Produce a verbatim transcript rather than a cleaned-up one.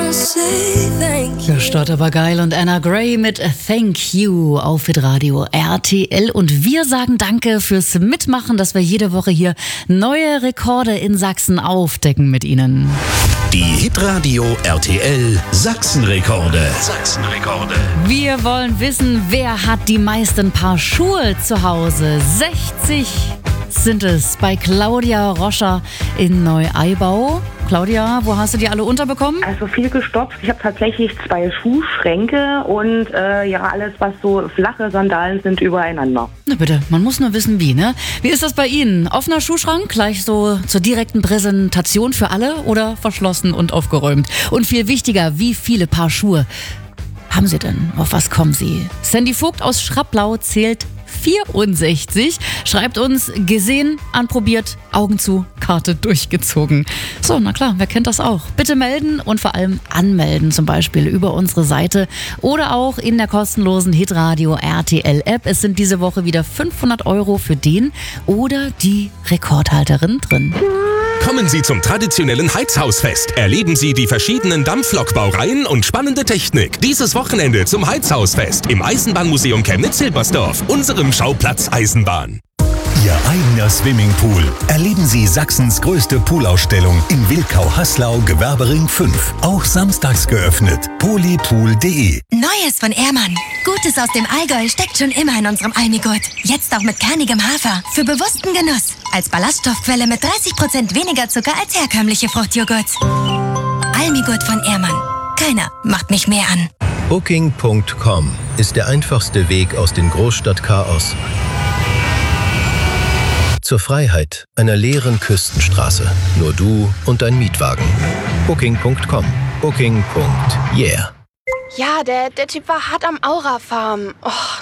Gestört aber geil und Anna Gray mit Thank You auf Hitradio R T L und wir sagen danke fürs Mitmachen, dass wir jede Woche hier neue Rekorde in Sachsen aufdecken mit Ihnen. Die Hitradio R T L Sachsenrekorde. Sachsenrekorde. Wir wollen wissen, wer hat die meisten Paar Schuhe zu Hause? sechzig sind es bei Claudia Roscher in Neu-Eibau. Claudia, wo hast du die alle unterbekommen? Also viel gestopft. Ich habe tatsächlich zwei Schuhschränke und äh, ja, alles, was so flache Sandalen sind, übereinander. Na bitte, man muss nur wissen, wie, ne? Wie ist das bei Ihnen? Offener Schuhschrank, gleich so zur direkten Präsentation für alle oder verschlossen und aufgeräumt? Und viel wichtiger, wie viele Paar Schuhe haben Sie denn? Auf was kommen Sie? Sandy Vogt aus Schrapplau zählt vierundsechzig, schreibt uns, gesehen, anprobiert, Augen zu, Karte durchgezogen. So, na klar, wer kennt das auch? Bitte melden und vor allem anmelden, zum Beispiel über unsere Seite oder auch in der kostenlosen Hitradio R T L App. Es sind diese Woche wieder fünfhundert Euro für den oder die Rekordhalterin drin. Kommen Sie zum traditionellen Heizhausfest. Erleben Sie die verschiedenen Dampflokbaureihen und spannende Technik. Dieses Wochenende zum Heizhausfest im Eisenbahnmuseum Chemnitz-Silbersdorf, unserem Schauplatz Eisenbahn. Ihr eigener Swimmingpool. Erleben Sie Sachsens größte Poolausstellung in Wilkau-Haslau, Gewerbering fünf. Auch samstags geöffnet. polypool punkt de. Neues von Ehrmann. Gutes aus dem Allgäu steckt schon immer in unserem Almigurt. Jetzt auch mit kernigem Hafer. Für bewussten Genuss. Als Ballaststoffquelle mit dreißig Prozent weniger Zucker als herkömmliche Fruchtjoghurt. Almigurt von Ehrmann. Keiner macht mich mehr an. Booking punkt com ist der einfachste Weg aus dem Großstadtchaos zur Freiheit einer leeren Küstenstraße. Nur du und dein Mietwagen. Booking punkt com. Booking. Yeah. Ja, der, der Typ war hart am Aura-Farm. Oh,